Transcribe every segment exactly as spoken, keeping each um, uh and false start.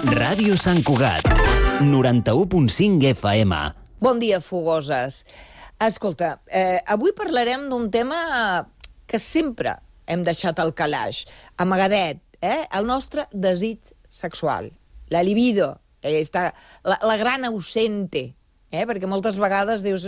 Ràdio Sant Cugat, noranta-u punt cinc F M. Bon dia, fogoses. Escolta, eh, avui parlarem d'un tema que sempre hem deixat al calaix, amagadet, eh? El nostre desig sexual, la libido, eh, està, la, la gran ausente, eh? Perquè moltes vegades dius...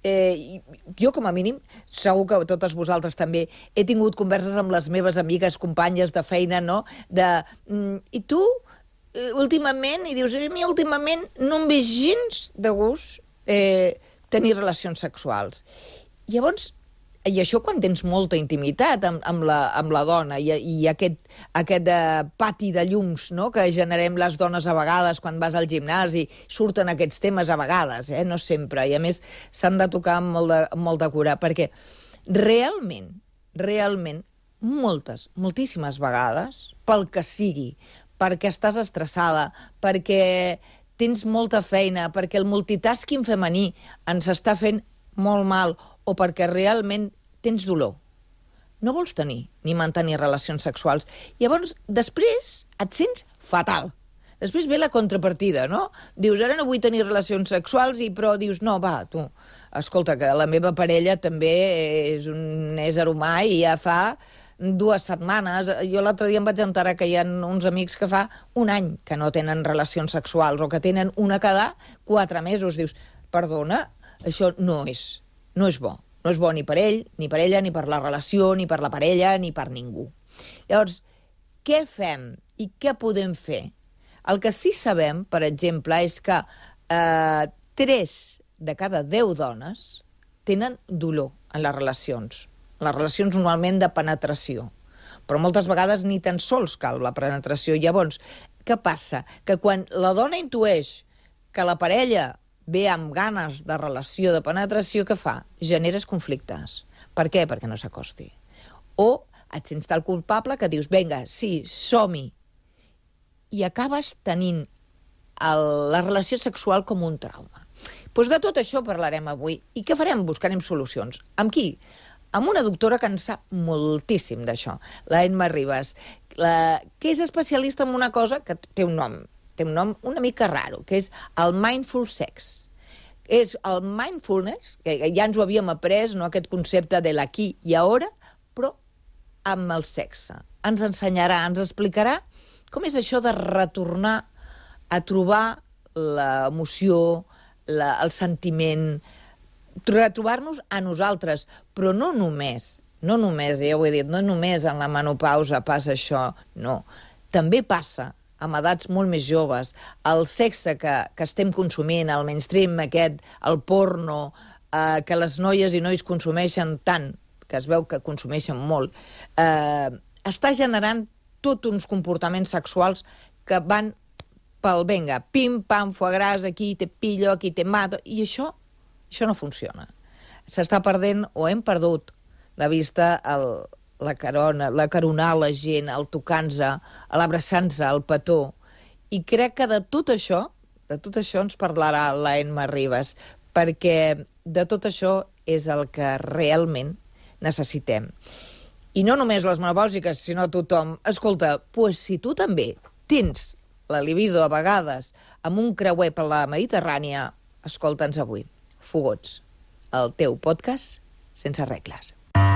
Eh, jo, com a mínim, segur que totes vosaltres també, he tingut converses amb les meves amigues, companyes de feina, no? De, mm, i tu... últimament, i dius, a mi últimament no em ve gens de gust eh, tenir relacions sexuals. Llavors, i això quan tens molta intimitat amb, amb, la, amb la dona i, i aquest, aquest eh, pati de llums, no?, que generem les dones a vegades quan vas al gimnàs i surten aquests temes a vegades, eh? No sempre, i a més s'han de tocar amb molt de, amb molt de cura, perquè realment, realment, moltes, moltíssimes vegades, pel que sigui, perquè estàs estressada, perquè tens molta feina, perquè el multitasking femení ens està fent molt mal, o perquè realment tens dolor. No vols tenir ni mantenir relacions sexuals. Llavors, després et sents fatal. Després ve la contrapartida, no? Dius, ara no vull tenir relacions sexuals, i però dius, no, va, tu, escolta, que la meva parella també és un ésser humà i ja fa dues setmanes. Jo l'altre dia em vaig enterar que hi ha uns amics que fa un any que no tenen relacions sexuals o que tenen una cada quatre mesos. Dius, perdona, això no és, no és bo. No és bo ni per ell, ni per ella, ni per la relació, ni per la parella, ni per ningú. Llavors, què fem i què podem fer? El que sí sabem, per exemple, és que eh, tres de cada deu dones tenen dolor en les relacions. Les relacions normalment de penetració, però moltes vegades ni tan sols cal la penetració. Llavors, què passa? Que quan la dona intueix que la parella ve amb ganes de relació de penetració, què fa? Generes conflictes. Per què? Perquè no s'acosti. O et sents tal culpable que dius, vinga, sí, som-hi. I acabes tenint el, la relació sexual com un trauma. Doncs de tot això parlarem avui. I què farem? Buscarem solucions. Amb qui? Amb una doctora que en sap moltíssim d'això, la Emma Ribas, la, que és especialista en una cosa que té un nom, té un nom una mica raro, que és el mindful sex. És el mindfulness, que ja ens ho havíem après, no, aquest concepte de l'aquí i ara, però amb el sexe. Ens ensenyarà, ens explicarà com és això de retornar a trobar l'emoció, la, el sentiment, retrobar-nos a nosaltres, però no només, no només, ja ho he dit, no només en la menopausa passa això, no. També passa amb edats molt més joves, el sexe que, que estem consumint, el mainstream aquest, el porno, eh, que les noies i nois consumeixen tant, que es veu que consumeixen molt, eh, està generant tots uns comportaments sexuals que van pel venga, pim, pam, foie gras, aquí te pillo, aquí te mato, i això Això no funciona. S'està perdent, o hem perdut, de vista el, la carona, la caronar la gent, el tocant-se, l'abraçant-se, el petó. I crec que de tot això, de tot això ens parlarà la Emma Ribas, perquè de tot això és el que realment necessitem. I no només les menopàusiques, sinó tothom. Escolta, pues si tu també tens la libido a vegades amb un creuer per la Mediterrània, escolta'ns avui. Fogots, el teu podcast sense regles.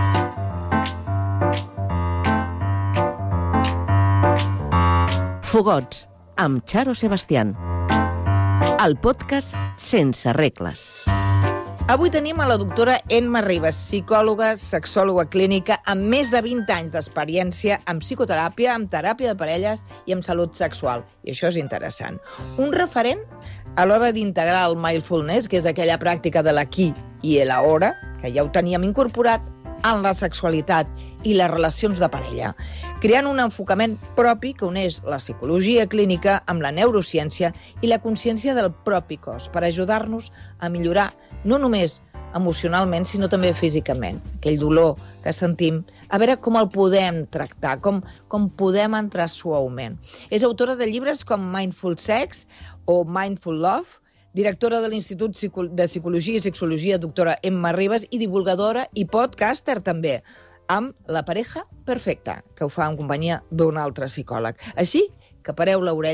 Fogots, amb Charo Sebastián. El podcast sense regles. Avui tenim a la doctora Emma Ribas, psicòloga, sexòloga clínica, amb més de vint anys d'experiència en psicoteràpia, en teràpia de parelles i en salut sexual. I això és interessant. Un referent a l'hora d'integrar el mindfulness, que és aquella pràctica de l'aquí i l'ara, que ja ho teníem incorporat, en la sexualitat i les relacions de parella, creant un enfocament propi que uneix la psicologia clínica amb la neurociència i la consciència del propi cos per ajudar-nos a millorar no només emocionalment, sinó també físicament. Aquell dolor que sentim, a veure com el podem tractar, com, com podem entrar suaument. És autora de llibres com Mindful Sex o Mindful Love, directora de l'Institut de Psicologia i Sexologia, doctora Emma Ribas, i divulgadora i podcaster també, amb La pareja perfecta, que ho fa en companyia d'un altre psicòleg. Així que pareu l'orella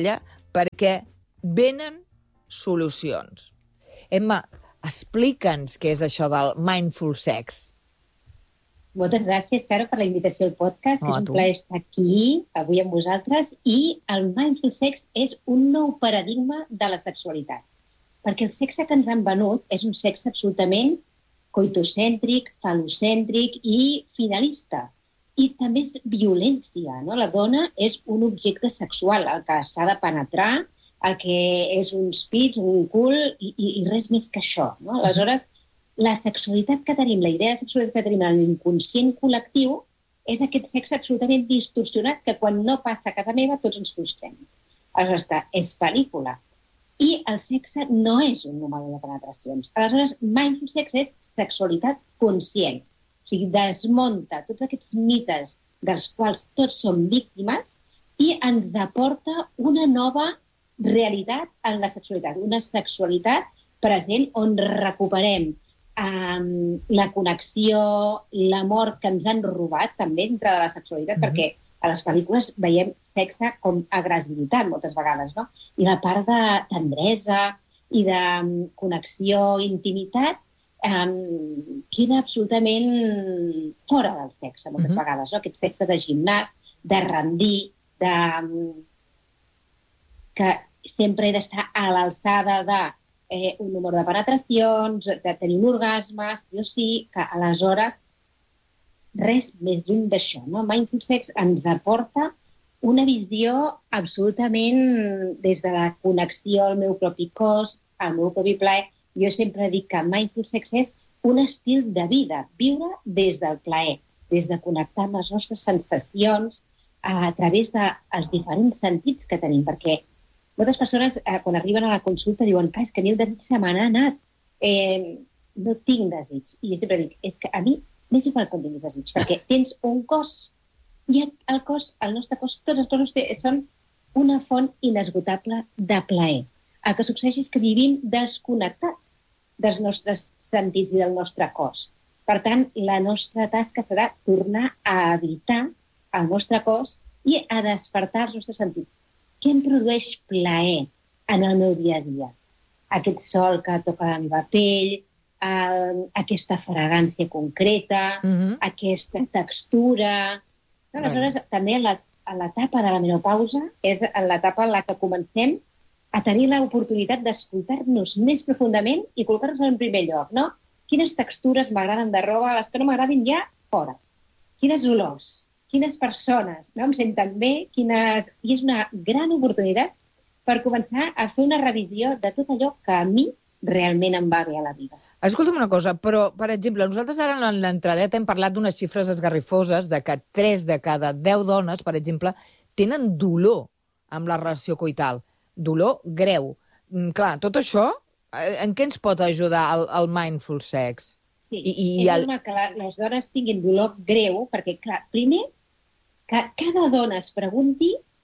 perquè venen solucions. Emma, explica'ns què és això del mindful sex. Moltes gràcies, Caro, per la invitació al podcast. Oh, és un tu. plaer estar aquí, avui amb vosaltres. I el mindful sex és un nou paradigma de la sexualitat. Perquè el sexe que ens han venut és un sexe absolutament coitocèntric, falocèntric i finalista. I també és violència, no? La dona és un objecte sexual, el que s'ha de penetrar, el que és uns pits, un cul i, i, i res més que això, no? Aleshores, la sexualitat que tenim, la idea de sexualitat que tenim en l'inconscient col·lectiu és aquest sexe absolutament distorsionat que quan no passa a casa meva tots ens frustrem. Aleshores, és pel·lícula. I el sexe no és un número de penetracions. Aleshores, mindful sex és sexualitat conscient. O sigui, desmunta tots aquests mites dels quals tots som víctimes i ens aporta una nova realitat en la sexualitat. Una sexualitat present on recuperem Um, la connexió, l'amor que ens han robat també dintre de la sexualitat, mm-hmm. perquè a les pel·lícules veiem sexe com agressivitat moltes vegades, no? I la part de tendresa i de um, connexió, intimitat, um, queda absolutament fora del sexe moltes mm-hmm. vegades, no? Aquest sexe de gimnàs, de rendir, de, um, que sempre he d'estar a l'alçada de Eh, un número de penetracions, de tenir un orgasme, sí o sí, que aleshores res més lluny d'això, no? Mindful sex ens aporta una visió absolutament des de la connexió al meu propi cos, al meu propi plaer. Jo sempre dic que mindful sex és un estil de vida, viure des del plaer, des de connectar amb les nostres sensacions a, a través dels diferents sentits que tenim, perquè moltes persones, eh, quan arriben a la consulta, diuen que és que a mi el desig se me n'ha anat. Eh, no tinc desig. I jo sempre dic, és que a mi m'és igual quan tinguis desig, perquè tens un cos i el cos, el nostre cos, tots els cossos són una font inesgotable de plaer. El que succeeix és que vivim desconnectats dels nostres sentits i del nostre cos. Per tant, la nostra tasca serà tornar a habitar el nostre cos i a despertar els nostres sentits. Què em produeix plaer en el meu dia a dia? Aquest sol que toca la meva pell, eh, aquesta fragància concreta, mm-hmm. aquesta textura. No? Aleshores, mm. també a l'etapa de la menopausa és l'etapa en la que comencem a tenir l'oportunitat d'escoltar-nos més profundament i col·locar-nos en primer lloc, no? Quines textures m'agraden de roba, les que no m'agradin ja, fora. Quines olors, quines persones no em senten bé, quines... I és una gran oportunitat per començar a fer una revisió de tot allò que a mi realment em va bé a la vida. Escolta'm una cosa, però, per exemple, nosaltres ara en l'entradeta hem parlat d'unes xifres esgarrifoses de que tres de cada deu dones, per exemple, tenen dolor amb la relació coital. Dolor greu. Mm, clar, tot això, en què ens pot ajudar el, el mindful sex? Sí, I, i és el... normal que la, les dones tinguin dolor greu, perquè, clar, primer, que cada dona es pregunti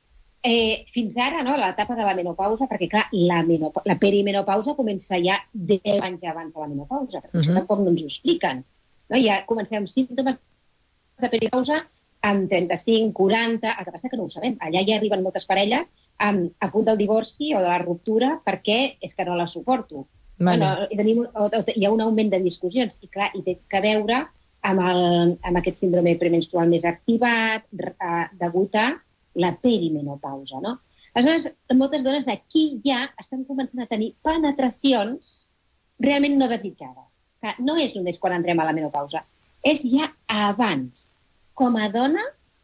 eh, fins ara, no, a l'etapa de la menopausa, perquè, clar, la, menop la perimenopausa comença ja deu anys abans de la menopausa, perquè uh-huh. això tampoc no ens ho expliquen. No? Ja comencem amb símptomes de perimenopausa amb trenta-cinc, quaranta, el que passa que no ho sabem. Allà ja arriben moltes parelles amb, a punt del divorci o de la ruptura perquè és que no la suporto. Vale. No, tenim, o, o, hi ha un augment de discussions i, clar, i té que veure amb, el, amb aquest síndrome premenstrual més activat, uh, degut a la perimenopausa, no? Aleshores, moltes dones aquí ja estan començant a tenir penetracions realment no desitjades. Que no és només quan entrem a la menopausa, és ja abans. Com a dona,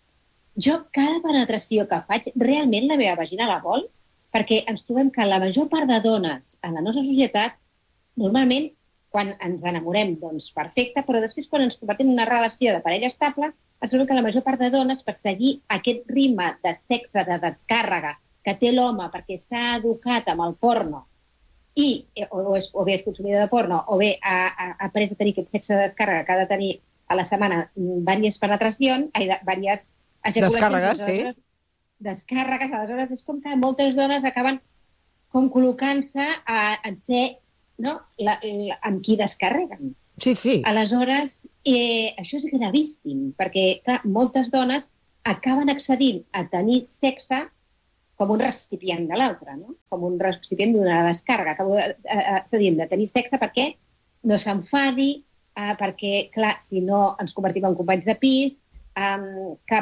jo cada penetració que faig, realment la meva vagina la vol, perquè ens trobem que la major part de dones en la nostra societat, normalment, quan ens enamorem, doncs perfecte, però després quan ens convertim en una relació de parella estable, ens trobem que la major part de dones, per seguir aquest ritme de sexe, de descàrrega, que té l'home perquè s'ha educat amb el porno, i o, o, és, o bé és consumidor de porno, o bé ha, ha, ha après a tenir aquest sexe de descàrrega que ha de tenir a la setmana diverses penetracions, ai, diverses descàrregues, sí. Descàrregues, aleshores és com que moltes dones acaben com col·locant-se a, a ser, no?, la, la, amb qui descarreguen. Sí, sí. Aleshores, eh, això és gravíssim, perquè, clar, moltes dones acaben accedint a tenir sexe com un recipient de l'altre, no? Com un recipient d'una descàrrega. Acabo de, eh, eh, de tenir sexe perquè no s'enfadi, eh, perquè, clar, si no ens convertim en companys de pis, Um, clar,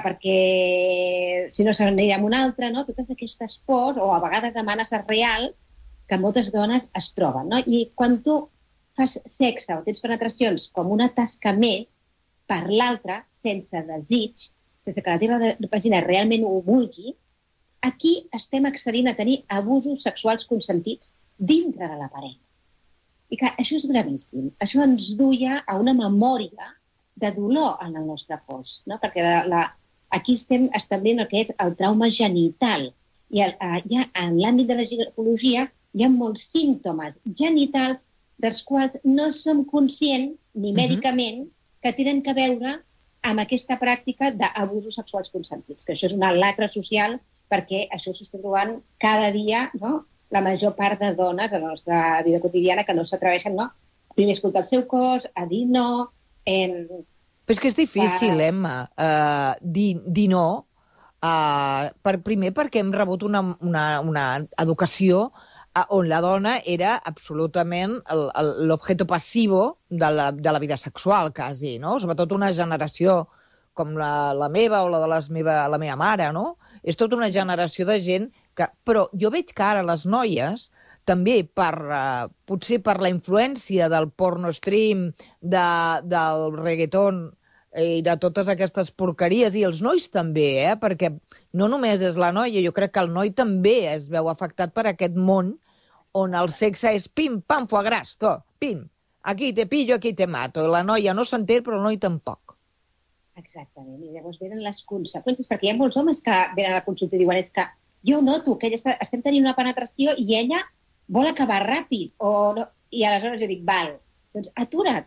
perquè si no se n'anirà amb un altre, no? Totes aquestes pors, o a vegades amenaces reals, que moltes dones es troben, no? I quan tu fas sexe o tens penetracions com una tasca més per l'altre, sense desig, sense que la teva vagina realment ho vulgui, aquí estem accedint a tenir abusos sexuals consentits dintre de la parella. I clar, això és gravíssim. Això ens duia a una memòria de dolor en el nostre cos, no? Perquè la, la, aquí estem establint el que és el trauma genital. I el, eh, ja en l'àmbit de la ginecologia hi ha molts símptomes genitals dels quals no som conscients, ni mèdicament, que tenen a veure amb aquesta pràctica d'abusos sexuals consentits, que això és una lacra social, perquè això s'està trobant cada dia, no? La major part de dones a la nostra vida quotidiana que no s'atreveixen, no? Primer a escoltar el seu cos, a dir no. Eh, Però és que és difícil, uh, Emma, uh, dir, dir no, uh, per, primer perquè hem rebut una, una, una educació uh, on la dona era absolutament l'objeto passivo de la, de la vida sexual, quasi, no? Sobretot una generació com la, la meva o la de les meva, la meva mare, no? És tota una generació de gent que... Però jo veig que ara les noies també per, uh, potser per la influència del porno stream, de, del reggaeton i de totes aquestes porqueries, i els nois també, eh? Perquè no només és la noia, jo crec que el noi també es veu afectat per aquest món on el sexe és pim, pam, foie gras, to, pim, aquí te pillo, aquí te mato. La noia no s'entén, però el noi tampoc. Exactament, i llavors venen les conseqüències, perquè hi ha molts homes que venen a la consulta i diuen és que jo noto que ella està, estem tenint una penetració i ella vol acabar ràpid, o no, i aleshores jo dic, val, doncs atura't.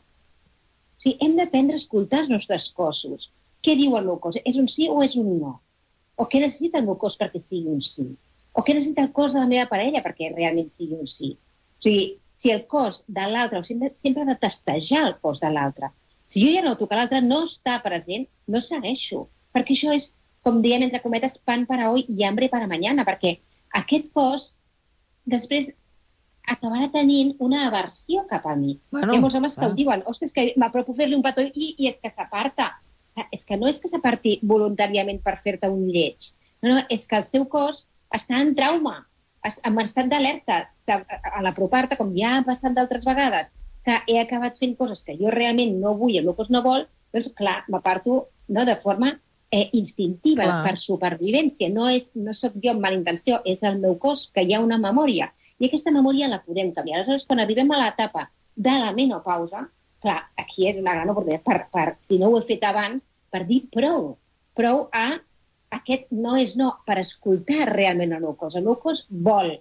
O sigui, hem d'aprendre a escoltar els nostres cossos. Què diu el meu cos? És un sí o és un no? O què necessita el meu cos perquè sigui un sí? O què necessita el cos de la meva parella perquè realment sigui un sí? O sigui, si el cos de l'altre, sempre, sempre ha de testejar el cos de l'altre. Si jo ja noto que l'altre no està present, no segueixo. Perquè això és, com diem entre cometes, pan para hoy i hambre para mañana, perquè aquest cos després acabarà tenint una aversió cap a mi. Bueno, hi ha molts homes que ho diuen, ostres, que m'apropo a fer-li un petó i, i és que s'aparta. És que no és que s'aparti voluntàriament per fer-te un lleig. No, no, és que el seu cos està en trauma, en estat d'alerta. A l'apropar-te, com ja ha passat d'altres vegades, que he acabat fent coses que jo realment no vull, el meu cos no vol, doncs clar, m'aparto, no, de forma eh, instintiva, clar, per supervivència. No, és, no soc jo amb mala intenció, és el meu cos, que hi ha una memòria. I aquesta memòria la podem canviar. Aleshores, quan arribem a l'etapa de la menopausa, clar, aquí és una gran oportunitat per, per, si no ho he fet abans, per dir prou. Prou a aquest no és no, per escoltar realment el meu cos. El meu cos vol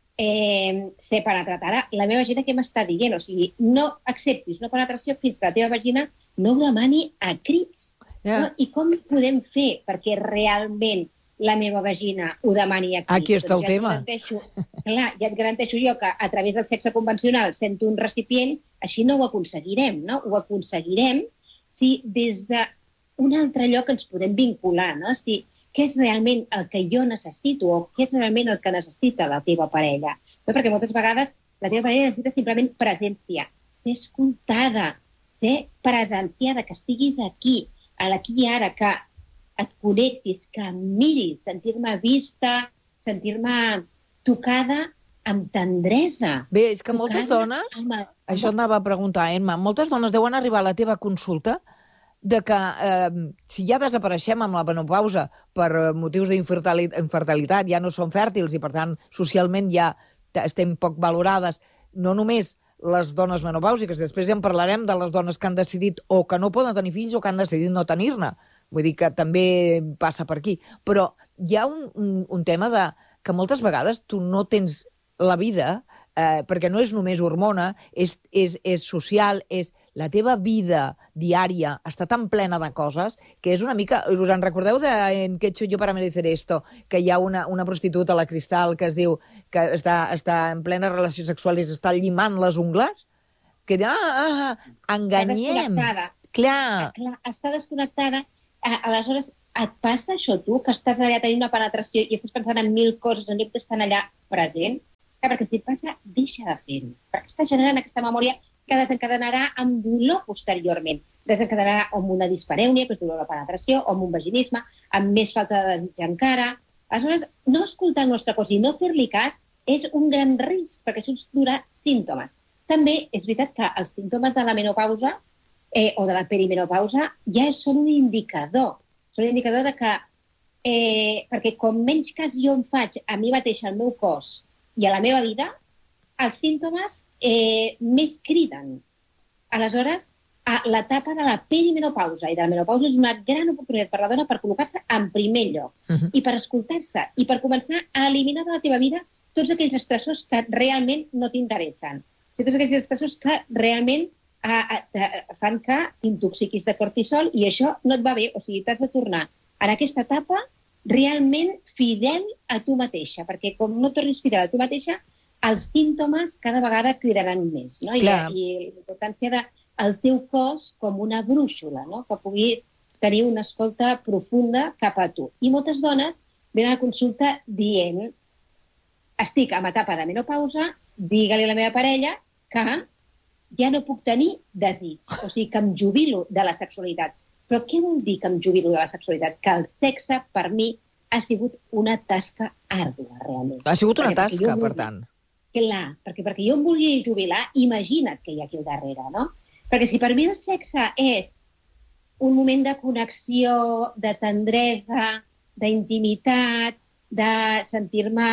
eh, ser penetrat. Ara, la meva vagina què m'està dient? O sigui, no acceptis una penetració fins que la teva vagina no ho demani a crits. Yeah. No? I com podem fer perquè realment la meva vagina ho demani a crits? Aquí està el ja tema. Clar, ja et garanteixo jo que a través del sexe convencional sento un recipient, així no ho aconseguirem, no? Ho aconseguirem si des d'un altre lloc ens podem vincular, no? Si què és realment el que jo necessito o què és realment el que necessita la teva parella. No? Perquè moltes vegades la teva parella necessita simplement presència, ser escoltada, ser presenciada, que estiguis aquí, a l'aquí i ara, que et connectis, que em miris, sentir-me vista, sentir-me tocada amb tendresa. Bé, és que moltes dones, amb... això anava a preguntar, Emma, moltes dones deuen arribar a la teva consulta de que eh, si ja desapareixem amb la menopausa per motius d'infertilitat, ja no som fèrtils i, per tant, socialment ja estem poc valorades, no només les dones menopàusiques, després ja en parlarem de les dones que han decidit o que no poden tenir fills o que han decidit no tenir-ne. Vull dir que també passa per aquí. Però hi ha un, un, un tema de que moltes vegades tu no tens la vida, eh, perquè no és només hormona, és, és, és social, és la teva vida diària està tan plena de coses que és una mica... Us en recordeu de En què he hecho yo para merecer esto? Que hi ha una, una prostituta, la Cristal, que es diu que està, està en plena relació sexual i s'està llimant les ungles? Que ah, ah, enganyem. Està desconnectada. Clar. Clar, està desconnectada. Aleshores, et passa això, tu, que estàs allà tenint una penetració i estàs pensant en mil coses en lloc d'estar allà present? Clar, perquè si et passa, deixa de fer-ho. Perquè estàs generant aquesta memòria que desencadenarà amb dolor posteriorment. Desencadenarà amb una disparèunia, que és dolor de penetració, o amb un vaginisme, amb més falta de desig encara. Aleshores, no escoltar el nostre cos i no fer-li cas és un gran risc, perquè això ens durà símptomes. També és veritat que els símptomes de la menopausa eh, o de la perimenopausa ja són un indicador. Són un indicador de que, eh, perquè com menys cas jo em faig a mi mateixa, al meu cos i a la meva vida, els símptomes eh, més criden. Aleshores, a l'etapa de la perimenopausa i de la menopausa és una gran oportunitat per la dona per col·locar-se en primer lloc uh-huh. i per escoltar-se i per començar a eliminar de la teva vida tots aquells estressors que realment no t'interessen. Tots aquells estressors que realment a, a, a, fan que t'intoxiquis de cortisol i això no et va bé. O sigui, t'has de tornar en aquesta etapa realment fidel a tu mateixa, perquè com no tornis fidel a tu mateixa, els símptomes cada vegada cridaran més. No? I, I la importància de el teu cos com una brúixola, no? Que pugui tenir una escolta profunda cap a tu. I moltes dones venen a la consulta dient estic en etapa de menopausa, digue-li a la meva parella que ja no puc tenir desig, o sigui, que em jubilo de la sexualitat. Però què vol dir que em jubilo de la sexualitat? Que el sexe, per mi, ha sigut una tasca àrdua, realment. Ha sigut una perquè, tasca, perquè per tant. Clar, perquè, perquè jo em volia jubilar, imagina't què hi ha aquí al darrere, no? Perquè si per mi el sexe és un moment de connexió, de tendresa, d'intimitat, de sentir-me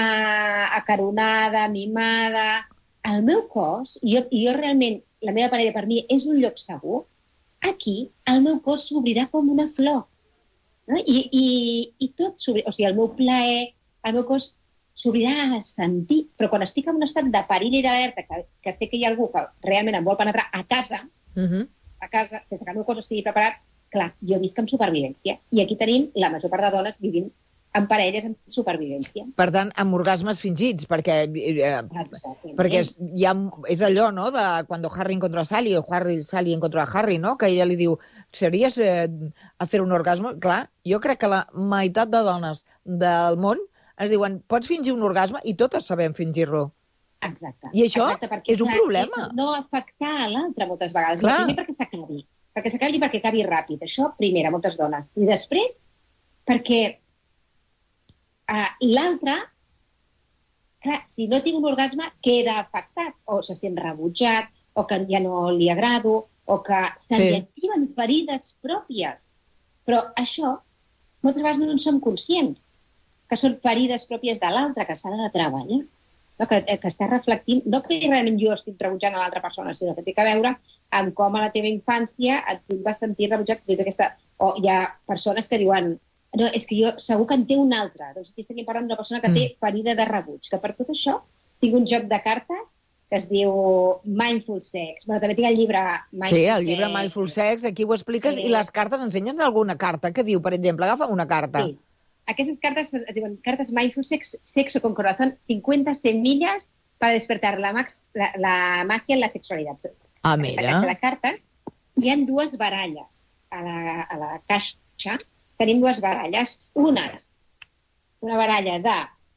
acaronada, mimada, el meu cos, i jo, i jo realment, la meva parella per mi és un lloc segur, aquí el meu cos s'obrirà com una flor. No? I, i, i tot s'obrirà, o sigui, el meu plaer, el meu cos s'obrirà a sentir, però quan estic en un estat de perill i d'alerta, que, que sé que hi ha algú que realment em vol penetrar a casa, Uh-huh. a casa, sense que el meu cos estigui preparat, clar, jo visc en supervivència. I aquí tenim la major part de dones vivint en parelles en supervivència. Per tant, amb orgasmes fingits, perquè, eh, perquè és, ja, és allò, no?, de quan Harry encontra a Sally, o Harry, Sally encontra a Harry, no?, que ella li diu, ¿series eh, hacer un orgasme? Clar, jo crec que la meitat de dones del món ens diuen, pots fingir un orgasme? I totes sabem fingir-lo. Exacte. I això Exacte, perquè, és un clar, problema. No afectar a l'altre moltes vegades. Clar. Primer perquè s'acabi. Perquè s'acabi i perquè acabi ràpid. Això, primera, moltes dones. I després, perquè uh, l'altre, clar, si no tinc un orgasme, queda afectat. O se sent rebutjat, o que ja no li agrado, o que se li sí. activen ferides pròpies. Però això, moltes vegades no en som conscients, que són ferides pròpies de l'altre, que s'ha de treballar. No, que, que està reflectint, no que realment jo estic rebutjant a l'altra persona, sinó que té a veure amb com a la teva infància et vas sentir rebutjat. Aquesta... O hi ha persones que diuen, no, és que jo segur que en té una altra. Doncs aquí estaríem parlant d'una persona que mm. té ferida de rebuig. Que per tot això tinc un joc de cartes que es diu Mindful Sex. Bueno, també tinc el llibre Mindful Sex. Sí, el llibre Mindful Sex, aquí ho expliques, sí. I les cartes ensenyes alguna carta que diu, per exemple, agafa una carta. Sí. Aquestes cartes es diuen cartes Mindful Sex, Sexo con Corazón, cincuenta semillas para despertar la, max, la, la magia en la sexualidad. Ah, mira. A les cartes hi ha dues baralles a la, a la caixa. Tenim dues baralles. Unes, una baralla de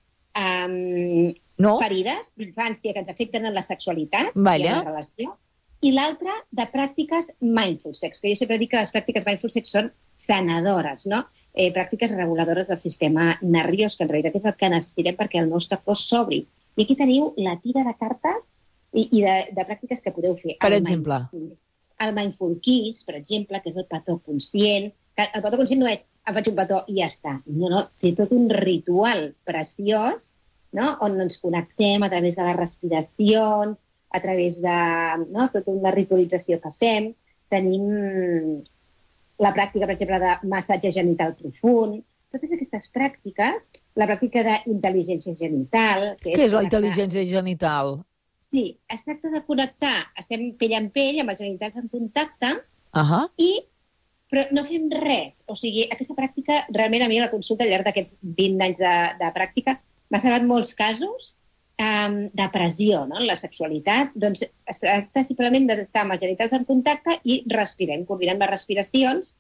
um, no. ferides d'infància que ens afecten en la sexualitat vale. I en la relació, i l'altra de pràctiques Mindful Sex, que jo sempre dic que les pràctiques Mindful Sex són sanadores, no? Eh, pràctiques reguladores del sistema nerviós, que en realitat és el que necessitem perquè el nostre cos s'obri. I aquí teniu la tira de cartes i, i de, de pràctiques que podeu fer. Per el exemple? Mindful, el Mindful Kiss, per exemple, que és el petó conscient. El petó conscient no és em faig un petó i ja està. No, no, té tot un ritual preciós, no?, on ens connectem a través de les respiracions, a través de no, tota una ritualització que fem. Tenim la pràctica, per exemple, de massatge genital profund. Totes aquestes pràctiques, la pràctica d'intel·ligència genital... Que Què és, és la intel·ligència genital? Sí, es tracta de connectar, estem pell en pell, amb els genitals en contacte, uh-huh. i, però no fem res. O sigui, aquesta pràctica, realment a mi a la consulta, al llarg d'aquests vint anys de, de pràctica, m'ha salvat molts casos um, de pressió, no?, en la sexualitat. Doncs es tracta simplement d'estar amb els genitals en contacte i respirem, coordinem les respiracions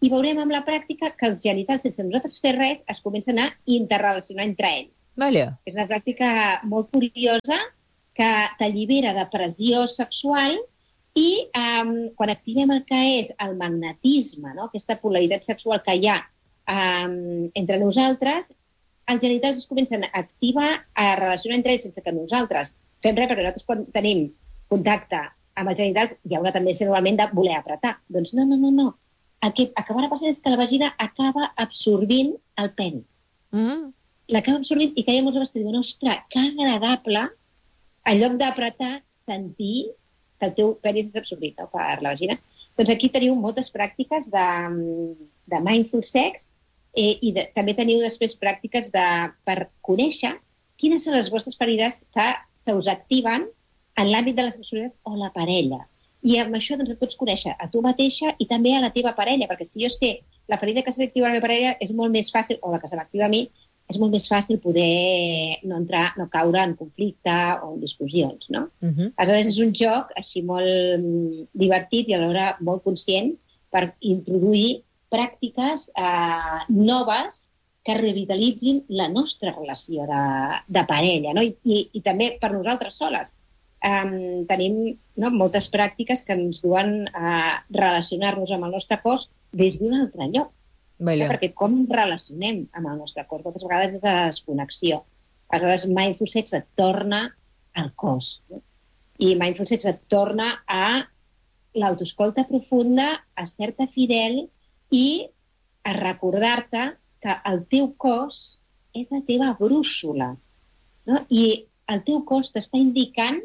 i veurem amb la pràctica que els genitals, sense nosaltres fer res, es comencen a interrelacionar entre ells. Vale. És una pràctica molt curiosa que t'allibera de pressió sexual i um, quan activem el que és el magnetisme, no? Aquesta polaritat sexual que hi ha um, entre nosaltres, els genitals es comencen a activar, a relacionar entre ells sense que nosaltres fem res, perquè nosaltres quan tenim contacte amb els genitals hi ha una tendència normalment de voler apretar. Doncs no, no, no, no. El que acabarà passant és que la vagina acaba absorbint el penis. Mm. L'acaba absorbint i que hi ha molts homes que diuen, ostres, que agradable, en lloc d'apretar, sentir que el teu penis és absorbit, no?, per la vagina. Doncs aquí teniu moltes pràctiques de, de mindful sex eh, i de, també teniu després pràctiques de, per conèixer quines són les vostres ferides que se us activen en l'àmbit de la sexualitat o la parella. I amb això doncs, et pots conèixer a tu mateixa i també a la teva parella, perquè si jo sé la ferida que se m'activa a la meva parella és molt més fàcil, o la que se m'activa a mi, és molt més fàcil poder no entrar, no caure en conflicte o en discussions, no? Uh-huh. Aleshores, és un joc així molt divertit i alhora molt conscient per introduir pràctiques eh, noves que revitalitzin la nostra relació de, de parella, no? I, i, i també per nosaltres soles. Um, tenim no, moltes pràctiques que ens duen a relacionar-nos amb el nostre cos des d'un altre lloc. Vale. Perquè com relacionem amb el nostre cos? Moltes vegades és de desconnexió. Aleshores, mindful sex et torna al cos. No? I mindful sex et torna a l'autoscolta profunda, a ser-te fidel i a recordar-te que el teu cos és la teva brúixola. No? I el teu cos t'està indicant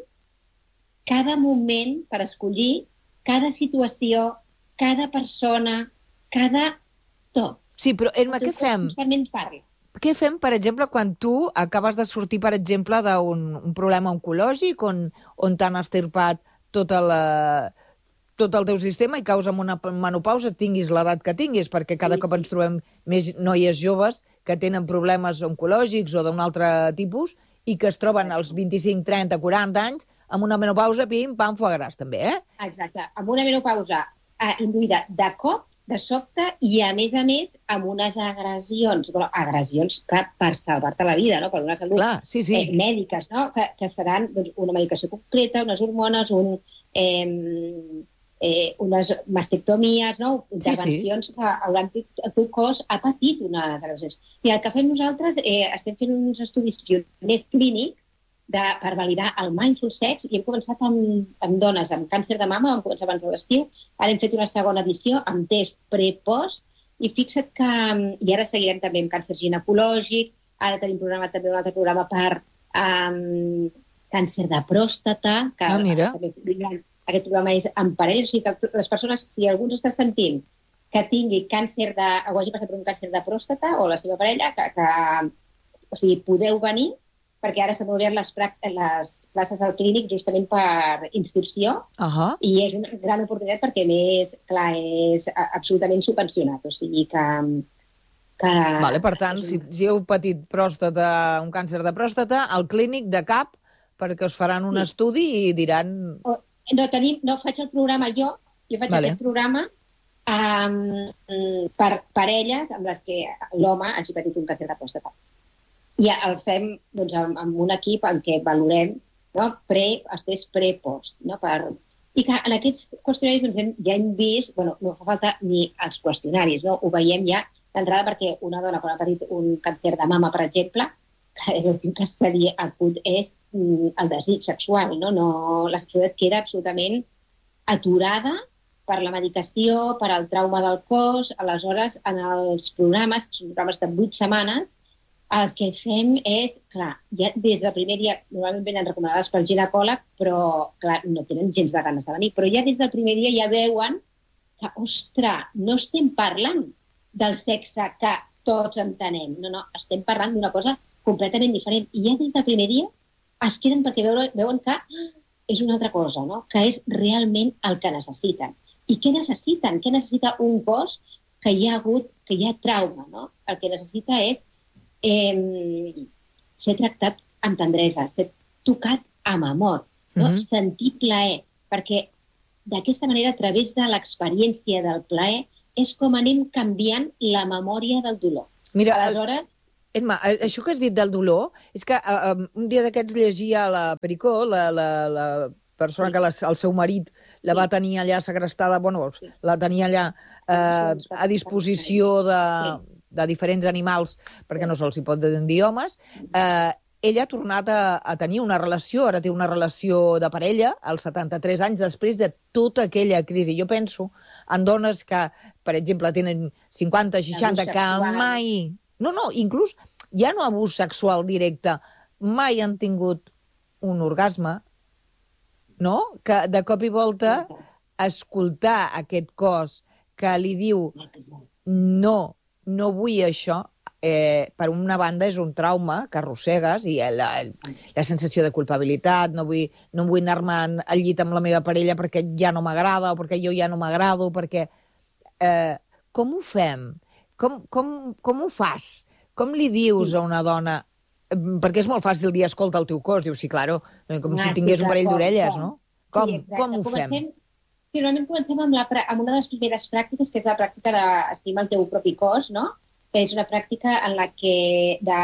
cada moment per escollir, cada situació, cada persona, cada tot. Sí, però, Emma, què fem? Constantment parla. Què fem, per exemple, quan tu acabes de sortir, per exemple, d'un un problema oncològic on, on t'han estirpat tota la, tot el teu sistema i causa una menopausa, tinguis l'edat que tinguis, perquè cada Sí, cop sí. ens trobem més noies joves que tenen problemes oncològics o d'un altre tipus i que es troben als vint-i-cinc, trenta, quaranta anys amb una menopausa, pim, pam, foie gras, també, eh? Exacte, amb una menopausa eh, induïda de cop, de sobte, i a més a més amb unes agressions, bueno, agressions que per salvar-te la vida, no?, per una salut Clar, sí, sí. eh, mèdiques, no?, que, que seran doncs, una medicació concreta, unes hormones, un, eh, eh, unes mastectomies, no?, intervencions sí, sí. que hauran, el teu cos ha patit unes agressions. I el que fem nosaltres, eh, estem fent uns estudis pioners clínics de, per validar el mindful sex, i hem començat amb, amb dones amb càncer de mama, vam començar abans de l'estiu, ara hem fet una segona edició amb test pre-post, i fixa't que, i ara seguirem també amb càncer ginecològic, ara tenim programat també un altre programa per um, càncer de pròstata, que ah, mira. també aquest programa és en parella, o sigui que les persones, si algú està sentint que tingui càncer de, o hagi passat per un càncer de pròstata, o la seva parella, que, que o sigui, podeu venir, perquè ara s'han obert les, les places al clínic justament per inscripció, uh-huh. i és una gran oportunitat perquè, més, clar, és absolutament subvencionat, o sigui que... que vale, per tant, si, si heu patit pròstata, un càncer de pròstata, al clínic de cap, perquè us faran un sí. estudi i diran... O, no, tenim, no faig el programa jo, jo faig vale. aquest programa um, per parelles amb les que l'home hagi patit un càncer de pròstata. I el fem doncs, amb, amb un equip en què valorem, no, pre, els tests pre-post. No, per... I que en aquests qüestionaris doncs, hem, ja hem vist, bueno, no fa falta ni els qüestionaris, no? Ho veiem ja d'entrada perquè una dona quan ha patit un càncer de mama, per exemple, l'últim que se li acut és mm, el desig sexual. No? No, la sexualitat queda absolutament aturada per la medicació, per al trauma del cos. Aleshores, en els programes, que són programes de vuit setmanes, el que fem és, clar, ja des del primer dia, normalment venen recomanades pel ginecòleg, però, clar, no tenen gens de ganes de venir, però ja des del primer dia ja veuen que, ostres, no estem parlant del sexe que tots entenem, no, no, estem parlant d'una cosa completament diferent. I ja des del primer dia es queden perquè veuen, veuen que és una altra cosa, no? Que és realment el que necessiten. I què necessiten? Què necessita un cos que hi ha hagut, que hi ha trauma, no? El que necessita és Eh, ser tractat amb tendresa, ser tocat amb amor, no? Uh-huh. Sentir plaer, perquè d'aquesta manera, a través de l'experiència del plaer, és com anem canviant la memòria del dolor. Mira, aleshores... Emma, això que has dit del dolor, és que uh, un dia d'aquests llegia la Pericó, la, la, la persona sí. que la, el seu marit la sí. va tenir allà segrestada, bueno, sí. la tenia allà uh, a disposició de, sí. de diferents animals, perquè sí. no se'ls hi pot dir homes, uh, ella ha tornat a, a tenir una relació, ara té una relació de parella, als setanta-tres anys, després de tota aquella crisi. Jo penso en dones que, per exemple, tenen cinquanta, seixanta, que mai... No, no, inclús ja no abús sexual directe, mai han tingut un orgasme, no? Que de cop i volta escoltar aquest cos que li diu no, no vull això, eh, per una banda és un trauma que arrossegues i la, la sensació de culpabilitat, no vull, no vull anar-me al llit amb la meva parella perquè ja no m'agrada o perquè jo ja no m'agrado, perquè... Eh, com ho fem? Com, com, com ho fas? Com li dius a una dona? Perquè és molt fàcil dir, escolta el teu cos. Dius, sí, claro, com ah, si tingués sí, un parell d'orelles, no? Com, sí, com ho comencem, fem? Sí, normalment comencem amb, la, amb una de les primeres pràctiques, que és la pràctica d'estimar el teu propi cos, no? Que és una pràctica en la que de,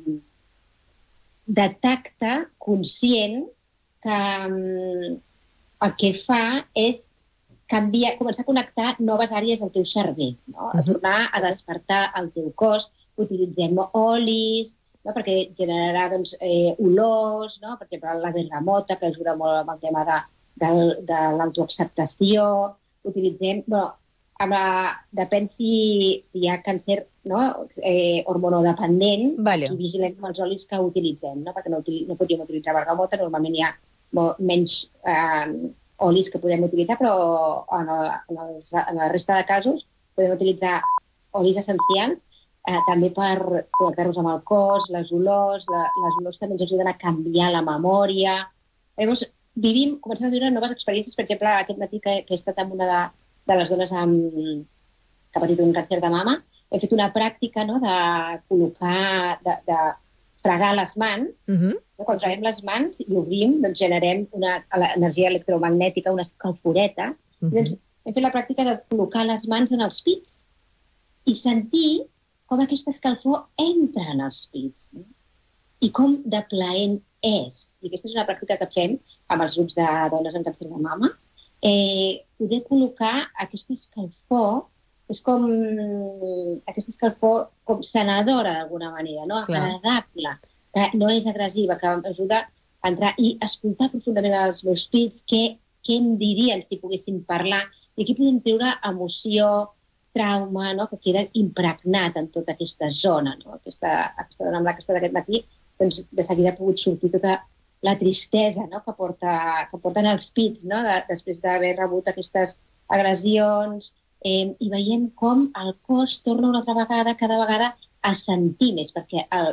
de tacte conscient que el que fa és canviar, començar a connectar noves àrees del teu cervell, no? A tornar a despertar el teu cos. Utilitzem olis, no? Perquè generarà doncs, eh, olors, no? Per exemple, la bergamota, que ajuda molt amb el tema de, de, de l'autoacceptació. Utilitzem... Bueno, amb la, depèn si, si hi ha càncer, no? eh, hormonodependent, vale. I vigilem amb els olis que utilitzem, no? Perquè no, no podríem utilitzar bergamota, normalment hi ha molt, menys eh, olis que podem utilitzar, però en, el, en, els, en la resta de casos podem utilitzar olis essencials, eh, també per connectar-nos amb el cos, les olors, la, les olors també ens ajuden a canviar la memòria. Llavors, vivim, comencem a viure noves experiències, per exemple, aquest matí que, que he estat amb una de, de les dones amb, que ha patit un càncer de mama, hem fet una pràctica, no?, de col·locar, de, de fregar les mans. Uh-huh. Quan freguem les mans i obrim, doncs generem una energia electromagnètica, una escalforeta. Uh-huh. Doncs hem fet la pràctica de col·locar les mans en els pits i sentir com aquesta escalfor entra en els pits, no? I com de plaent és. I aquesta és una pràctica que fem amb els grups de dones amb càncer de mama. Eh, poder col·locar aquesta escalfor, és com aquesta escalfor com sanadora d'alguna manera, no? Agradable, que no és agressiva, que ajuda a entrar i escoltar profundament els meus pits, què, què em dirien si poguessin parlar, i aquí podem treure emoció, trauma, no? Que queda impregnat en tota aquesta zona, no? Aquesta, aquesta dona amb la que està d'aquest matí, doncs de seguida ha pogut sortir tota la tristesa, no? que, porta, que porten els pits, no? de, després d'haver rebut aquestes agressions, eh, i veiem com el cos torna una altra vegada, cada vegada a sentir més, perquè el,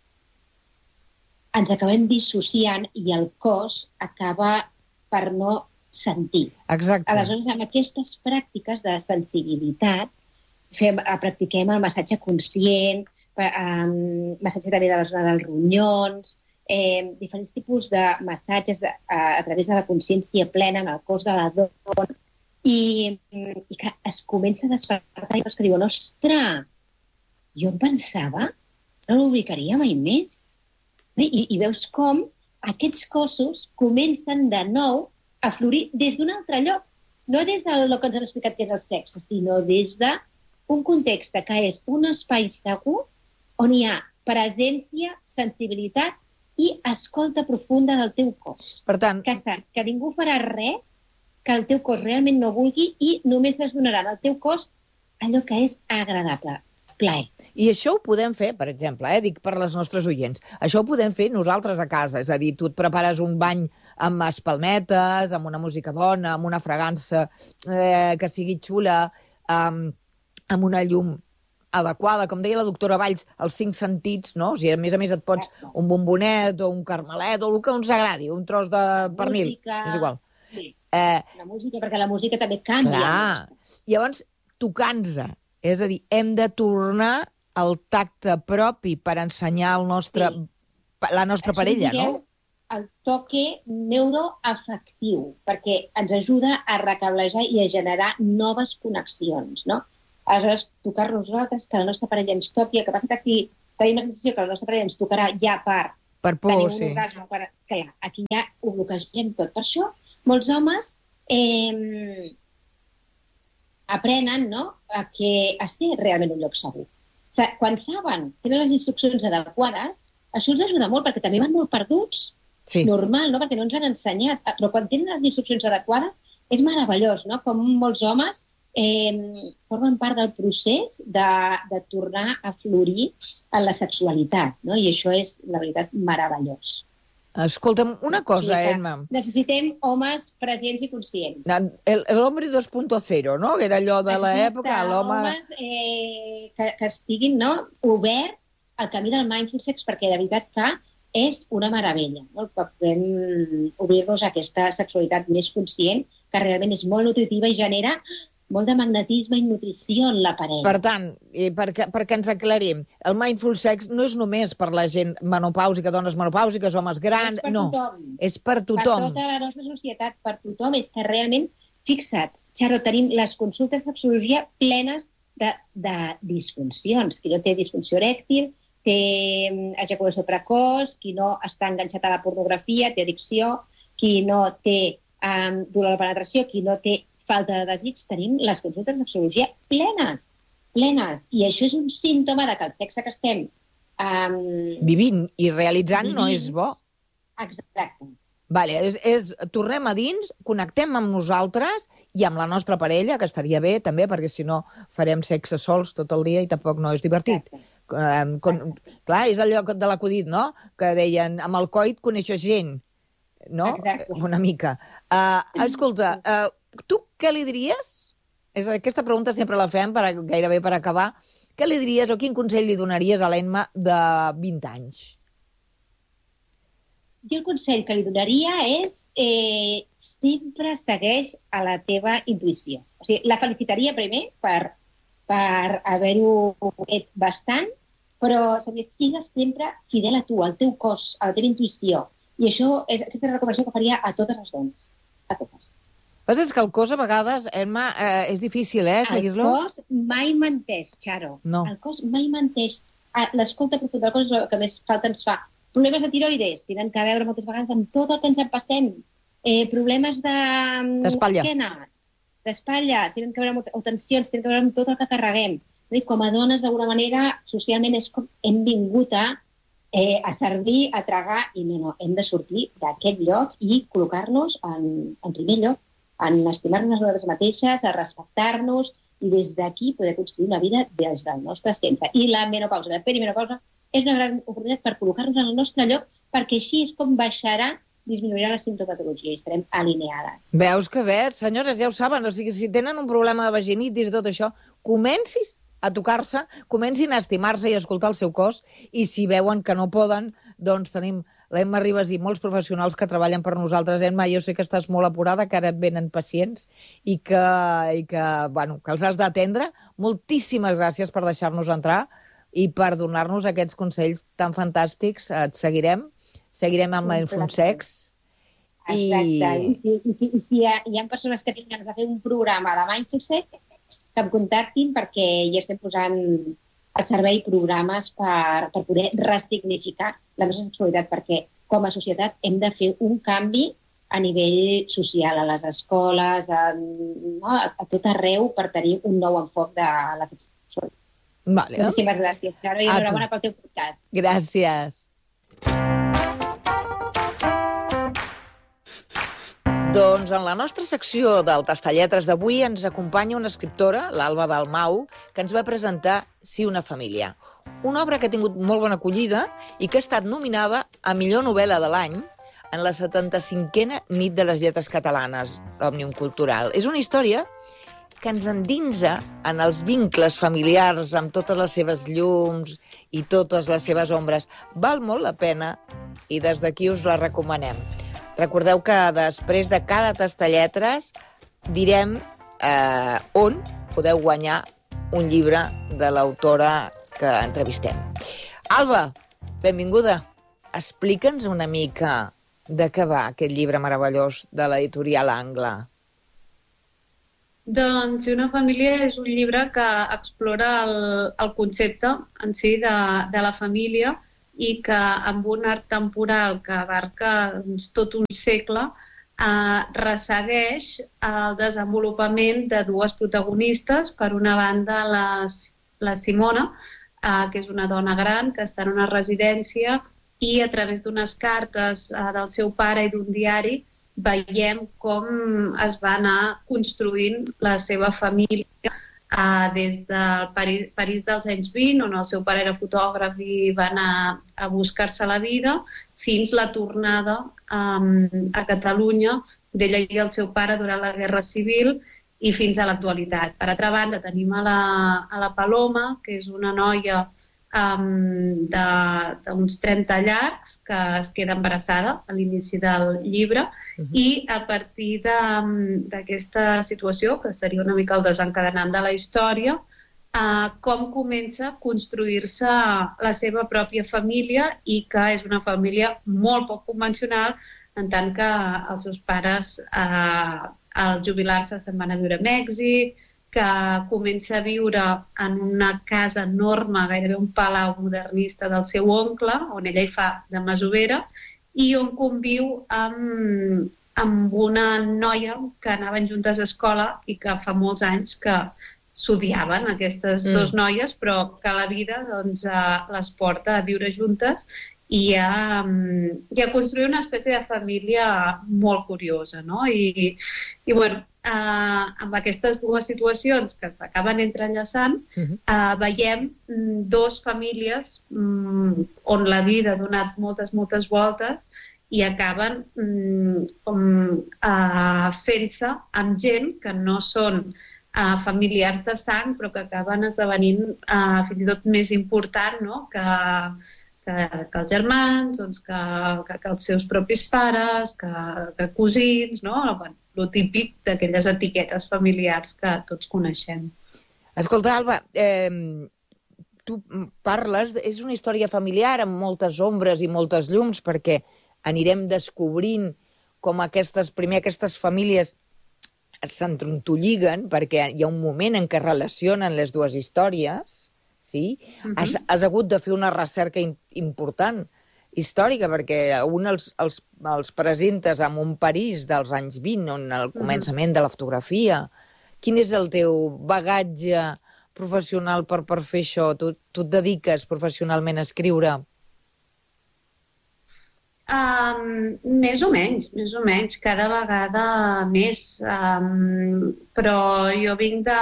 ens acabem dissociant i el cos acaba per no sentir. Exacte. Aleshores, amb aquestes pràctiques de sensibilitat, fem, practiquem el massatge conscient, um, massatge també de la zona dels ronyons, eh, diferents tipus de massatges de, a, a través de la consciència plena en el cos de la dona, i, i que es comença a despertar i que diuen, ostres, jo em pensava, no l'ubicaria mai més. I, i veus com aquests cossos comencen de nou a florir des d'un altre lloc, no des del que ens han explicat que és el sexe, sinó des d'un context que és un espai segur on hi ha presència, sensibilitat i escolta profunda del teu cos. Per tant, que saps que ningú farà res que el teu cos realment no vulgui i només es donarà al teu cos allò que és agradable, plaer. I això ho podem fer, per exemple, eh, dic per les nostres oients, això ho podem fer nosaltres a casa, és a dir, tu et prepares un bany amb espalmetes, amb una música bona, amb una fragància eh, que sigui xula, amb, amb una llum adequada, com deia la doctora Valls, els cinc sentits, no? O sigui, a més a més et pots un bombonet o un carmelet o el que ens agradi, un tros de pernil, música, és igual. Sí, eh, la música, perquè la música també canvia. Clar, llavors, tocant-se, és a dir, hem de tornar al tacte propi per ensenyar el nostre, sí. la nostra Això parella, no? El toque neuroafectiu, perquè ens ajuda a recablejar i a generar noves connexions, no? aleshores tocar-nos nosaltres, que la nostra parella ens toqui, el que passa que si tenim la sensació que la nostra parella ens tocarà ja per Per por, tenir un sí. orgasme, per... clar, aquí ja ho bloquegem tot. Per això, molts homes eh, aprenen, no?, a, que, a ser realment un lloc segur. Sa quan saben, tenen les instruccions adequades, això els ajuda molt, perquè també van molt perduts. Sí. Normal, no?, perquè no ens han ensenyat. Però quan tenen les instruccions adequades, és meravellós, no?, com molts homes eh, formen part del procés de, de tornar a florir en la sexualitat, no?, i això és, la veritat, meravellós. Escolta'm, una cosa, Sí, que Emma. necessitem homes presents i conscients. El, el hombre dos punto cero, no? Que era allò de l'època, l'home... Homes eh, que, que estiguin, no?, oberts al camí del mindful sex, perquè de veritat que és una meravella, no?, que podem obrir-nos a aquesta sexualitat més conscient, que realment és molt nutritiva i genera molt de magnetisme i nutrició en la parella. Per tant, i perquè, perquè ens aclarim, el mindful sex no és només per la gent menopàusica, dones menopàusiques, homes grans... És per no, tothom. és per tothom. Per tota la nostra societat, per tothom. És que realment, fixa't, Xaro, tenim les consultes de sexologia plenes de, de disfuncions. Qui no té disfunció erèctil, té ejaculació precoç, qui no està enganxat a la pornografia, té addicció, qui no té um, dolor de penetració, qui no té falta de desig, tenim les consultes de sexologia plenes, plenes. I això és un símptoma de que el sexe que estem um, Vivint i realitzant vivint, no és bo. Exacte. Vale, és, és, tornem a dins, connectem amb nosaltres i amb la nostra parella, que estaria bé també, perquè si no farem sexe sols tot el dia i tampoc no és divertit. Um, con, clar, és allò de l'acudit, no?, que deien, amb el coit coneixes gent, no? Exacte. Una mica. Uh, escolta, uh, tu què li diries? És, aquesta pregunta sempre la fem per, gairebé per acabar. Què li diries o quin consell li donaries a l'Emma de vint anys? Jo el consell que li donaria és eh, sempre segueix a la teva intuïció. O sigui, la felicitaria primer per, per haver-ho fet bastant, però sigues sempre fidel a tu, al teu cos, a la teva intuïció. I això és aquesta recomanació que faria a totes les dones. A totes. Però és que el cos, a vegades, Emma, eh, és difícil, eh, seguir-lo? El cos mai menteix, Xaro. No. El cos mai menteix. L'escolta profunda del cos és el que més falta ens fa. Problemes de tiroides tenen a veure moltes vegades amb tot el que ens en passem. Eh, problemes d'esquena, de, d'espatlla, tenen a veure amb, o tensions, tenen a veure amb tot el que carreguem. I com a dones, d'alguna manera, socialment és com hem vingut a, eh, a servir, a tragar, i no, no, hem de sortir d'aquest lloc i col·locar-nos en, en primer lloc, en estimar-nos a nosaltres mateixes, a respectar-nos, i des d'aquí poder construir una vida des del nostre centre. I la menopausa, la perimenopausa, és una gran oportunitat per col·locar-nos en el nostre lloc, perquè així és com baixarà, disminuirà la simptomatologia i estarem alineades. Veus que bé, senyores, ja ho saben, o sigui, si tenen un problema de vaginitis i tot això, comencis a tocar-se, comencin a estimar-se i a escoltar el seu cos, i si veuen que no poden, doncs tenim l'Emma Ribas i molts professionals que treballen per nosaltres. Emma, jo sé que estàs molt apurada, que ara et venen pacients i que, i que, bueno, que els has d'atendre. Moltíssimes gràcies per deixar-nos entrar i per donar-nos aquests consells tan fantàstics. Et seguirem, seguirem amb Mindful Sex. Exacte. I, i, i, i si hi ha, hi ha persones que tinguin ganes de fer un programa de Mindful Sex, que em contactin, perquè hi estem posant al servei programes per, per poder ressignificar la nostra sexualitat, perquè com a societat hem de fer un canvi a nivell social, a les escoles, a, no, a, a tot arreu, per tenir un nou enfoc de la sexualitat. Vale. Moltíssimes gràcies, Clara, i enhorabona pel teu podcast. Gràcies. Doncs en la nostra secció del Tastalletres d'avui ens acompanya una escriptora, l'Alba Dalmau, que ens va presentar Sí, una família. Una obra que ha tingut molt bona acollida i que ha estat nominada a millor novel·la de l'any en la setanta-cinquena nit de les lletres catalanes d'Òmnium Cultural. És una història que ens endinsa en els vincles familiars amb totes les seves llums i totes les seves ombres. Val molt la pena i des d'aquí us la recomanem. Recordeu que després de cada Tastalletres direm eh, on podeu guanyar un llibre de l'autora que entrevistem. Alba, benvinguda. Explica'ns una mica de què va aquest llibre meravellós de l'editorial Angle. Doncs Una família és un llibre que explora el, el concepte en si de, de la família i que amb un arc temporal que abarca doncs, tot un segle eh, ressegueix el desenvolupament de dues protagonistes. Per una banda, la, la Simona, eh, que és una dona gran que està en una residència i a través d'unes cartes eh, del seu pare i d'un diari veiem com es va anar construint la seva família eh, des del París, París dels anys vint, on el seu pare era fotògraf i va anar a buscar-se la vida, fins la tornada eh, a Catalunya d'ella i el seu pare durant la Guerra Civil i fins a l'actualitat. Per altra banda, tenim a la, a la Paloma, que és una noia Um, d'uns trenta llargs que es queda embarassada a l'inici del llibre uh-huh. i a partir d'aquesta situació, que seria una mica el desencadenant de la història, uh, com comença a construir-se la seva pròpia família i que és una família molt poc convencional en tant que els seus pares uh, al jubilar-se se'n van a viure a Mèxic, que comença a viure en una casa enorme, gairebé un palau modernista del seu oncle, on ella hi fa de masovera, i on conviu amb, amb una noia que anaven juntes a escola i que fa molts anys que s'odiaven, aquestes mm. dues noies, però que la vida doncs, les porta a viure juntes i a, i a construir una espècie de família molt curiosa, no? I, i bueno, Uh, amb aquestes dues situacions que s'acaben entrellaçant, uh-huh. uh, veiem mm, dos famílies mm, on la vida ha donat moltes, moltes voltes i acaben mm, com, uh, fent-se amb gent que no són uh, familiars de sang, però que acaben esdevenint uh, fins i tot més important, no? que, que, que els germans, doncs, que, que, que els seus propis pares, que, que cosins, no? Bueno, el típic d'aquelles etiquetes familiars que tots coneixem. Escolta, Alba, eh, tu parles, és una història familiar amb moltes ombres i moltes llums, perquè anirem descobrint com aquestes, primer aquestes famílies s'entrontolliguen, perquè hi ha un moment en què relacionen les dues històries, sí? Uh-huh. Has, has hagut de fer una recerca important, històrica, perquè un els, els, els presentes en un París dels anys vint, on el començament de la fotografia. Quin és el teu bagatge professional per, per fer això? Tu, tu et dediques professionalment a escriure? Um, més o menys, més o menys, cada vegada més. Um, però jo vinc de,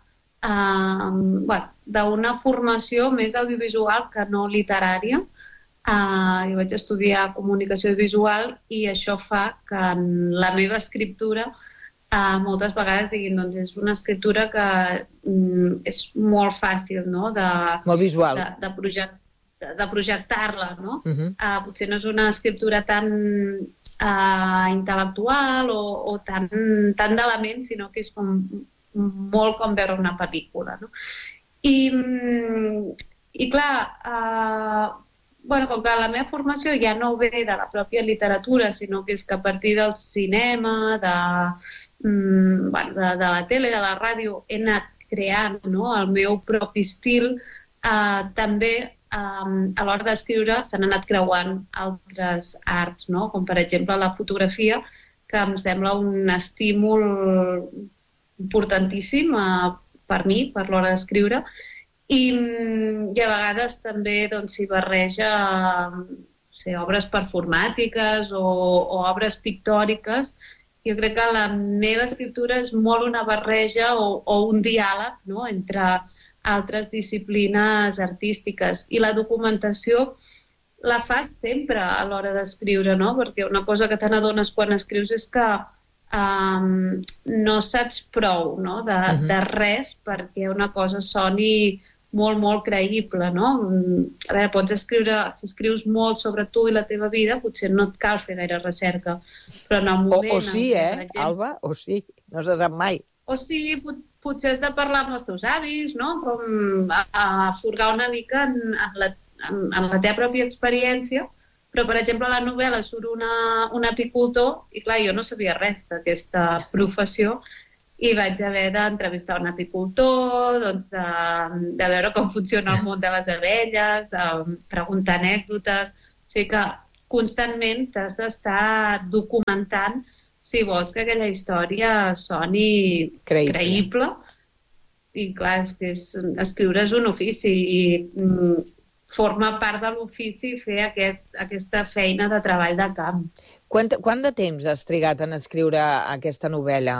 um, bueno, d'una formació més audiovisual que no literària. Uh, jo vaig estudiar comunicació visual i això fa que en la meva escriptura uh, moltes vegades diguin, doncs és una escriptura que um, és molt fàcil, no? de, molt visual. de, de, project, de, de projectar-la, no? Uh-huh. uh, potser no és una escriptura tan uh, intel·lectual o, o tan, tan d'element, sinó que és com, molt com veure una pel·lícula, no? I, i clar, uh, bueno, com que la meva formació ja no ve de la pròpia literatura, sinó que és que a partir del cinema, de, mm, bueno, de, de la tele, de la ràdio, he anat creant, no?, el meu propi estil. Eh, també eh, a l'hora d'escriure s'han anat creuant altres arts, no?, com per exemple la fotografia, que em sembla un estímul importantíssim eh, per mi, per l'hora d'escriure. I, i a vegades també doncs, s'hi barreja no sé, obres performàtiques o, o obres pictòriques. Jo crec que la meva escriptura és molt una barreja o, o un diàleg, no?, entre altres disciplines artístiques. I la documentació la fas sempre a l'hora d'escriure, no?, perquè una cosa que te n'adones quan escrius és que um, no saps prou, no?, de, uh-huh. de res perquè una cosa soni molt, molt creïble, no? A veure, pots escriure, si escrius molt sobre tu i la teva vida, potser no et cal fer gaire recerca, però en el moment... O, o sí, eh, exemple, Alba? O sí, no se sap mai. O sí, pot, potser has de parlar amb els teus avis, no? Com a, a furgar una mica en, en, la, en, en la teva pròpia experiència, però, per exemple, a la novel·la surt una, un apicultor i, clar, jo no sabia res d'aquesta professió i vaig haver d'entrevistar un apicultor, doncs de, de veure com funciona el món de les abelles, de preguntar anècdotes. O sigui que constantment t'has d'estar documentant si vols que aquella història soni creïble. creïble. I clar, és que és, escriure és un ofici i mm, forma part de l'ofici fer aquest, aquesta feina de treball de camp. Quant, quant de temps has trigat en escriure aquesta novel·la?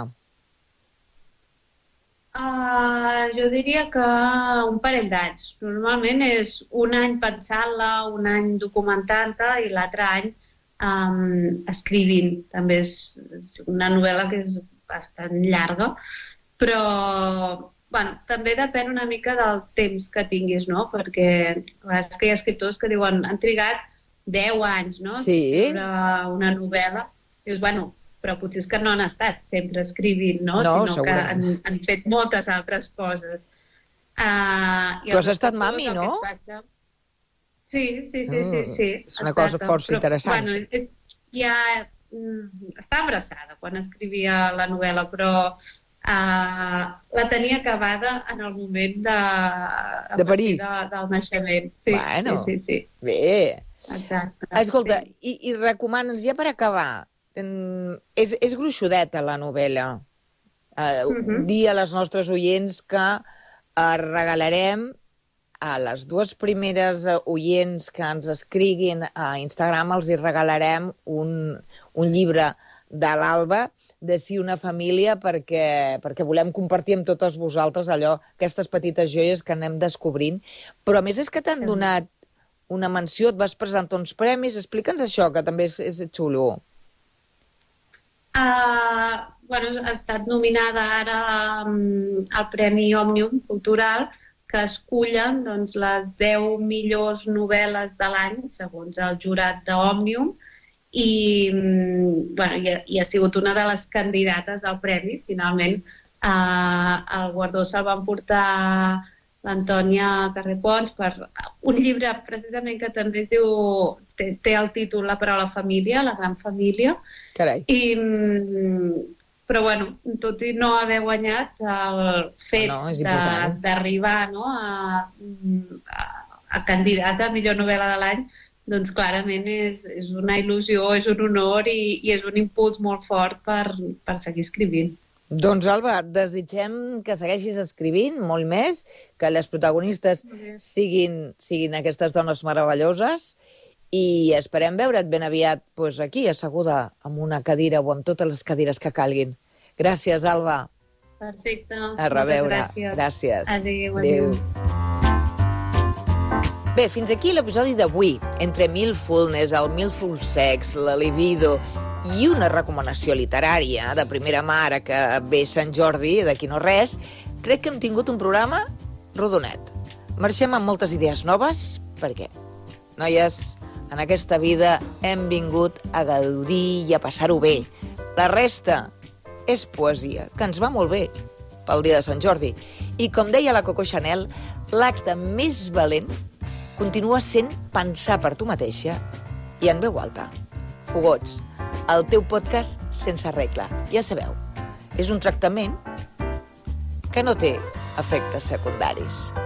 Uh, jo diria que un parell d'anys. Normalment és un any pensant-la, un any documentant-la i l'altre any um, escrivint. També és una novel·la que és bastant llarga, però bueno, també depèn una mica del temps que tinguis, no? Perquè és que hi ha escriptors que diuen han trigat deu anys, no? Sí. Escriure una novel·la. Dius, bueno, però potser és que no han estat sempre escrivint, no? No, sinó que han, han fet moltes altres coses. Uh, tu has estat mami, no? Passa... Sí, sí, sí, sí, sí. És una cosa força però, interessant. Bueno, és, ja estava abraçada quan escrivia la novel·la, però Uh, la tenia acabada en el moment de, de parir. De, del naixement. Sí, bueno, sí, sí, sí. Bé. Exacte. Escolta, sí. i, i recomanes, ja per acabar, és, és gruixudeta la novel·la. Uh, uh-huh. Dir a les nostres oients que uh, regalarem a les dues primeres oients que ens escriguin a Instagram, els hi regalarem un, un llibre de l'Alba, de Si una família, perquè, perquè volem compartir amb totes vosaltres allò, aquestes petites joies que anem descobrint. Però a més és que t'han donat una menció, et vas presentar uns premis, explica'ns això, que també és, és xulo. Uh, bueno, ha estat nominada ara um, al Premi Òmnium Cultural, que escullen doncs, les deu millors novel·les de l'any, segons el jurat d'Òmnium, i, bueno, i, ha, i ha sigut una de les candidates al premi. Finalment, eh, el guardó se'l van portar l'Antònia Carrepons per un llibre precisament que també es diu, té, té el títol La paraula família, La gran família. Carai. I, però, bueno, tot i no haver guanyat, el fet no, d'arribar no, a, a, a candidata a millor novel·la de l'any, doncs clarament és, és una il·lusió, és un honor i, i és un impuls molt fort per, per seguir escrivint. Doncs, Alba, desitgem que segueixis escrivint molt més, que les protagonistes siguin, siguin aquestes dones meravelloses i esperem veure't ben aviat pues, aquí, asseguda amb una cadira o amb totes les cadires que calguin. Gràcies, Alba. Perfecte. A reveure. Gràcies. Gràcies. Adéu, adéu. adéu. Bé, fins aquí l'episodi d'avui. Entre Mindfulness, el Mindful Sex, la libido i una recomanació literària de primera mà, ara que ve Sant Jordi, d'aquí no res, crec que hem tingut un programa rodonet. Marxem amb moltes idees noves, perquè, noies, en aquesta vida hem vingut a gaudir i a passar-ho bé. La resta és poesia, que ens va molt bé pel dia de Sant Jordi. I com deia la Coco Chanel, l'acte més valent continua sent pensar per tu mateixa i en veu alta. Fogots, el teu podcast sense regla. Ja sabeu, és un tractament que no té efectes secundaris.